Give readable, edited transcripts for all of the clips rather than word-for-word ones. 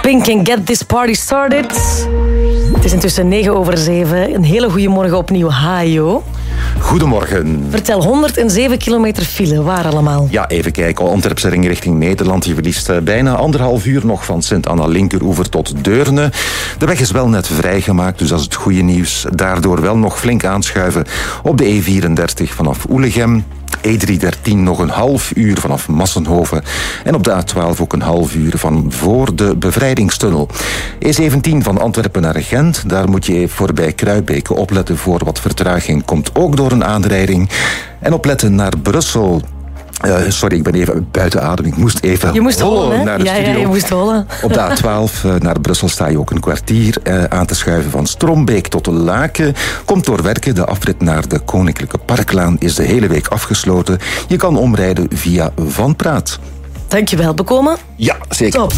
Pink and Get This Party Started. Het is intussen 7:09. Een hele goede morgen opnieuw. Hi, Jo. Goedemorgen. Vertel, 107 kilometer file. Waar allemaal? Ja, even kijken. Antwerpse ring richting Nederland. Je verliest bijna 1,5 uur nog van Sint-Anna Linkeroever tot Deurne. De weg is wel net vrijgemaakt, dus dat is het goede nieuws. Daardoor wel nog flink aanschuiven op de E34 vanaf Oelegem. E313 nog een half uur vanaf Massenhoven. En op de A12 ook een half uur van voor de Bevrijdingstunnel. E17 van Antwerpen naar Gent. Daar moet je voorbij Kruibeke opletten voor wat vertraging. Komt ook door een aanrijding. En opletten naar Brussel. Sorry, ik ben even buiten adem. Ik moest even hollen naar de studio. Ja, je moest hollen. Op de A12 naar Brussel sta je ook een kwartier aan te schuiven van Strombeek tot de Laken. Komt door werken. De afrit naar de Koninklijke Parklaan is de hele week afgesloten. Je kan omrijden via Van Praat. Dankjewel. Bekomen? Ja, zeker. Top.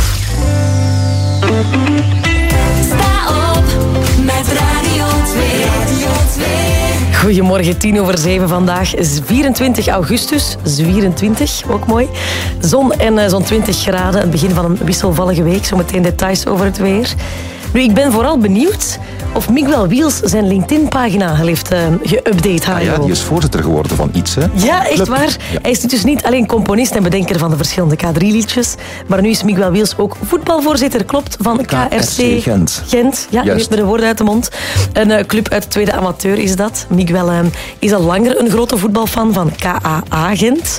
Sta op met Radio 2. Goedemorgen, 7:10 vandaag. 24 augustus. 24, ook mooi. Zon en zo'n 20 graden. Het begin van een wisselvallige week. Zometeen details over het weer. Nu, ik ben vooral benieuwd of Miguel Wiels zijn LinkedIn-pagina heeft geüpdate. Ja, die is voorzitter geworden van iets, hè? Ja, echt waar. Ja. Hij is dus niet alleen componist en bedenker van de verschillende K3-liedjes, maar nu is Miguel Wiels ook voetbalvoorzitter, klopt, van KRC Gent. Ja, Juist. heeft me de woorden uit de mond. Een club uit de tweede amateur is dat. Miguel is al langer een grote voetbalfan van KAA Gent.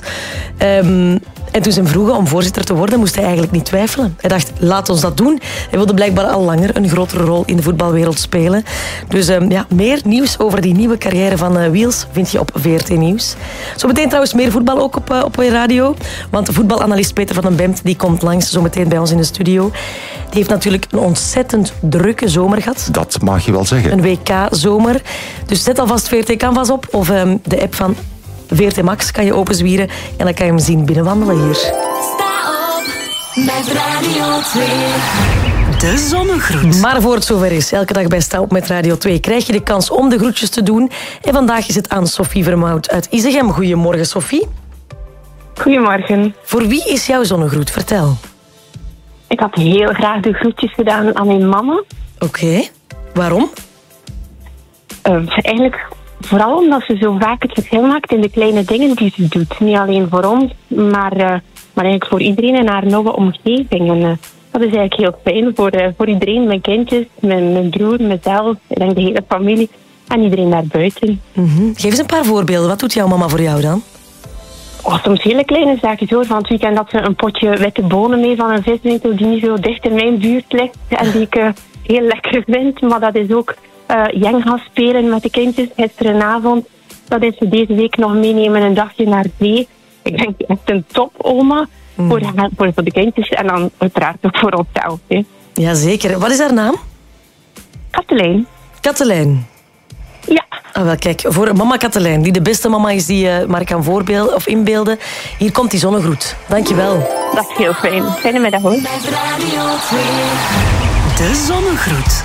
En toen ze hem vroegen om voorzitter te worden, moest hij eigenlijk niet twijfelen. Hij dacht, laat ons dat doen. Hij wilde blijkbaar al langer een grotere rol in de voetbalwereld spelen. Dus meer nieuws over die nieuwe carrière van Wiels vind je op VRT Nieuws. Zometeen trouwens meer voetbal ook op radio. Want de voetbalanalist Peter van den Bemt die komt langs zometeen bij ons in de studio. Die heeft natuurlijk een ontzettend drukke zomer gehad. Dat mag je wel zeggen. Een WK-zomer. Dus zet alvast VRT Canvas op of de app van VRT Max kan je openzwieren en dan kan je hem zien binnenwandelen hier. Sta op met Radio 2. De zonnegroet. Maar voor het zover is, elke dag bij Sta op met Radio 2 krijg je de kans om de groetjes te doen. En vandaag is het aan Sophie Vermouth uit Isegem. Goedemorgen, Sophie. Goedemorgen. Voor wie is jouw zonnegroet? Vertel. Ik had heel graag de groetjes gedaan aan mijn mama. Oké. Waarom? Eigenlijk vooral omdat ze zo vaak het verschil maakt in de kleine dingen die ze doet. Niet alleen voor ons, maar eigenlijk voor iedereen in haar nieuwe omgeving. En dat is eigenlijk heel fijn voor iedereen, mijn kindjes, mijn broer, mezelf, ik denk de hele familie en iedereen daar buiten. Geef eens een paar voorbeelden. Wat doet jouw mama voor jou dan? Soms hele kleine zaken hoor. Van het weekend dat ze een potje witte bonen mee van een viswinkel die niet zo dicht in mijn buurt ligt en die ik heel lekker vind. Maar dat is ook Jenga spelen met de kindjes gisterenavond. Dat is ze deze week nog meenemen een dagje naar zee. Ik denk echt een top-oma voor de kindjes en dan uiteraard ook voor onszelf. Jazeker. Wat is haar naam? Katelijn. Katelijn. Ja. Ah, wel, kijk, voor mama Katelijn, die de beste mama is die je maar kan voorbeelden of inbeelden. Hier komt die zonnegroet. Dankjewel. Dat is heel fijn. Fijne middag hoor. Met Radio 2. De zonnegroet.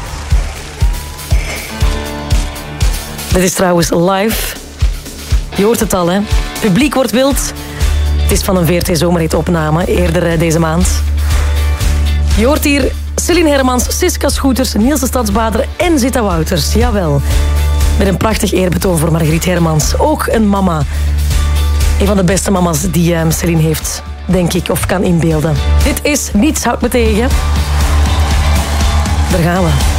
Dit is trouwens live. Je hoort het al, hè? Publiek wordt wild. Het is van een VRT Zomerhit-opname, eerder deze maand. Je hoort hier Celine Hermans, Siska Scooters, Niels de Stadsbader en Zita Wouters. Jawel. Met een prachtig eerbetoon voor Margriet Hermans. Ook een mama. Een van de beste mama's die Celine heeft, denk ik, of kan inbeelden. Dit is Niets houdt me tegen. Daar gaan we.